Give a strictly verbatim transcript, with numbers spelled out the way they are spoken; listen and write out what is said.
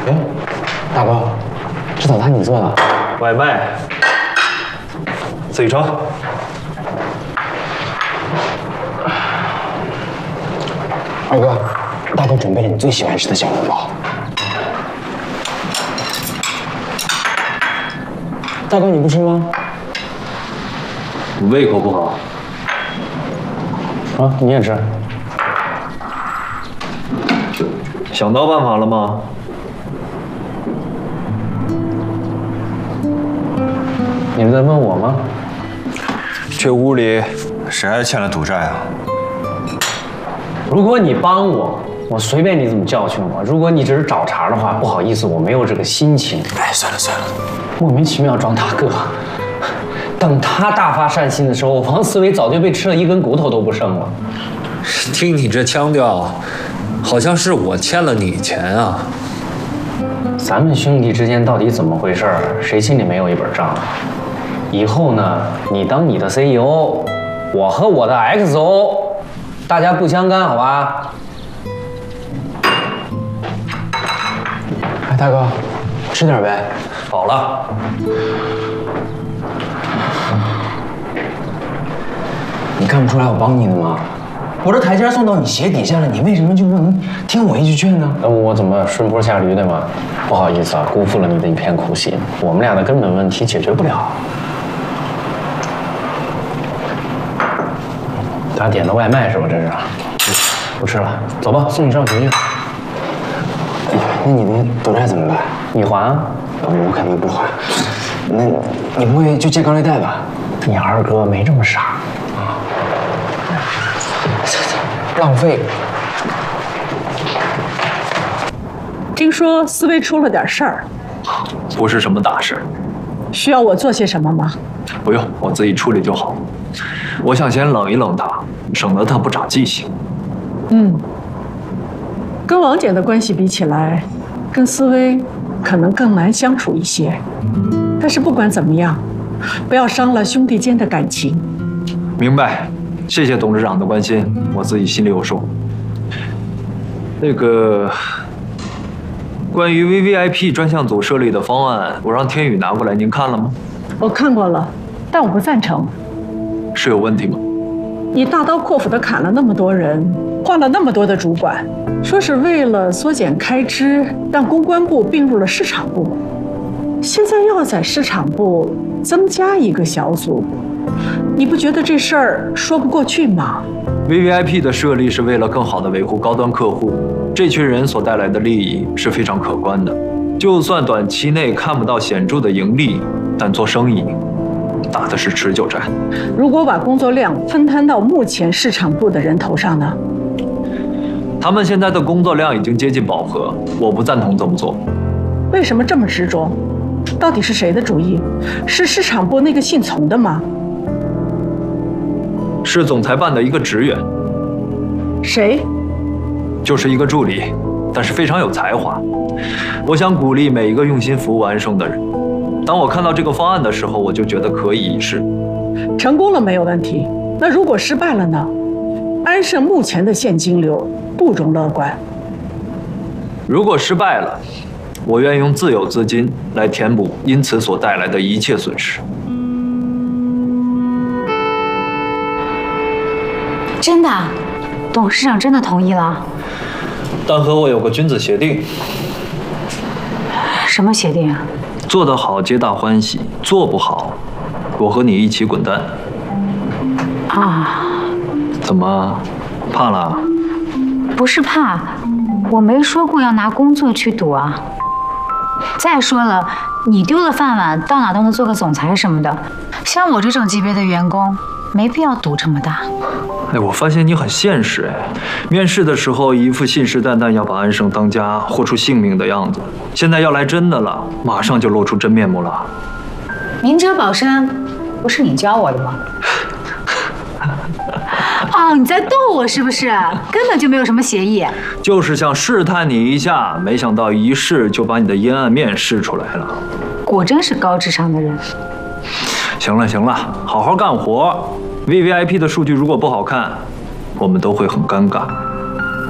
哎，大哥，这早餐你做的？ 外卖，自己盛。 二哥，大哥准备了你最喜欢吃的小笼包。大哥，你不吃吗？ 你胃口不好。 啊，你也吃。 想到办法了吗？ 你是在问我吗？ 这屋里谁还欠了赌债啊？ 如果你帮我，我随便你怎么教训我；如果你只是找茬的话，不好意思，我没有这个心情。 哎，算了算了， 莫名其妙装大哥。等他大发善心的时候，王思维早就被吃了一根骨头都不剩了。 听你这腔调，好像是我欠了你钱啊。 咱们兄弟之间到底怎么回事？谁心里没有一本账？以后呢，你当你的 C E O， 我和我的 X O， 大家不相干，好吧？哎，大哥，吃点呗。 好了。 你看不出来我帮你的吗？我这台阶送到你鞋底下了，你为什么就不能听我一句劝呢？那我怎么顺坡下驴对吗？不好意思啊，辜负了你的一片苦心。我们俩的根本问题解决不了。咱点的外卖是吧？这是。不吃了，走吧，送你上学去。那你的赌债怎么办？你还啊？我肯定不还。那你不会就借高利贷吧？你二哥没这么傻啊。浪费。 听说思维出了点事儿， 不是什么大事， 需要我做些什么吗？ 不用，我自己处理就好。我想先冷一冷他，省得他不长记性。 嗯，跟王姐的关系比起来，跟思维可能更难相处一些。但是不管怎么样，不要伤了兄弟间的感情。 明白，谢谢董事长的关心，我自己心里有数。那个，关于 V V I P 专项组设立的方案，我让天宇拿过来，您看了吗？ 我看过了，但我不赞成。 是有问题吗？ 你大刀阔斧地砍了那么多人，换了那么多的主管，说是为了缩减开支，让公关部并入了市场部。现在要在市场部增加一个小组，你不觉得这事儿说不过去吗 ？V V I P 的设立是为了更好地维护高端客户，这群人所带来的利益是非常可观的。就算短期内看不到显著的盈利，但做生意打的是持久战。 如果把工作量分摊到目前市场部的人头上呢？ 他们现在的工作量已经接近饱和，我不赞同这么做。 为什么这么执着？到底是谁的主意？是市场部那个姓丛的吗？ 是总裁办的一个职员。 谁？ 就是一个助理，但是非常有才华。我想鼓励每一个用心服务安生的人。当我看到这个方案的时候，我就觉得可以一试。 成功了没有问题，那如果失败了呢？安盛目前的现金流不容乐观。 如果失败了，我愿用自有资金来填补因此所带来的一切损失。 真的？董事长真的同意了？ 但和我有个君子协定。 什么协定啊？ 做得好，皆大欢喜；做不好，我和你一起滚蛋。 啊？ 怎么，怕了？ 不是怕，我没说过要拿工作去赌啊。再说了，你丢了饭碗，到哪都能做个总裁什么的。像我这种级别的员工，没必要赌这么大。 哎，我发现你很现实哎。面试的时候一副信誓旦旦要把安生当家、豁出性命的样子，现在要来真的了，马上就露出真面目了。 明哲保身，不是你教我的吗？哦，你在逗我是不是？根本就没有什么协议。 就是想试探你一下，没想到一试就把你的阴暗面试出来了。 果真是高智商的人。 行了行了，好好干活。V V I P 的数据如果不好看，我们都会很尴尬。